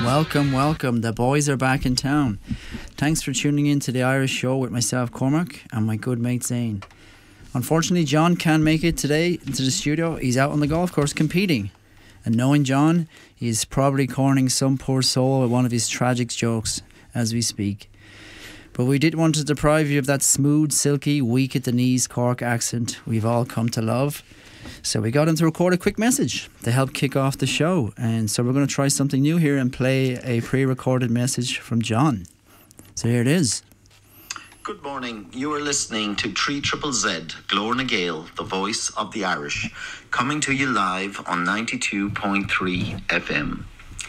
Welcome, welcome. The boys are back in town. Thanks for tuning in to the Irish Show with myself, Cormac, and my good mate Zane. Unfortunately, John can't make it today into the studio. He's out on the golf course competing. And knowing John, he's probably cornering some poor soul with one of his tragic jokes as we speak. But we didn't want to deprive you of that smooth, silky, weak at the knees Cork accent we've all come to love. So we got him to record a quick message to help kick off the show. And so we're going to try something new here and play a pre-recorded message from John. So here it is. Good morning. You are listening to 3ZZZ, Glór na Gael, the voice of the Irish, coming to you live on 92.3 FM.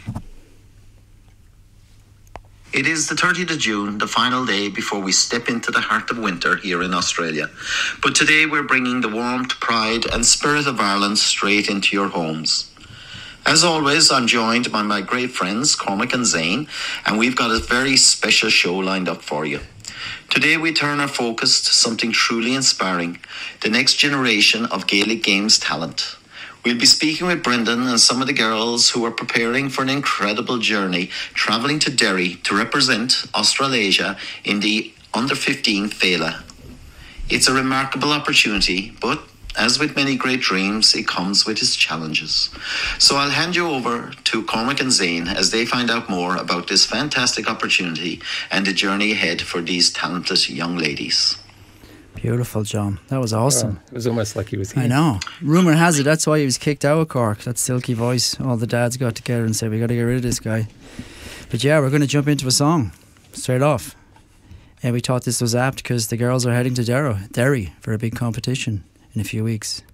It is the 30th of June, the final day before we step into the heart of winter here in Australia. But today we're bringing the warmth, pride and spirit of Ireland straight into your homes. As always, I'm joined by my great friends, Cormac and Zane, and we've got a very special show lined up for you. Today we turn our focus to something truly inspiring, the next generation of Gaelic Games talent. We'll be speaking with Brendan and some of the girls who are preparing for an incredible journey, travelling to Derry to represent Australasia in the Under-15 Féile. It's a remarkable opportunity, but as with many great dreams, it comes with its challenges. So I'll hand you over to Cormac and Zane as they find out more about this fantastic opportunity and the journey ahead for these talented young ladies. Beautiful, John. That was awesome. It was almost like he was here. I know. Rumour has it that's why he was kicked out of Cork. That silky voice. All the dads got together and said, we got to get rid of this guy. But yeah, we're going to jump into a song straight off. And we thought this was apt because the girls are heading to Derry for a big competition in a few weeks.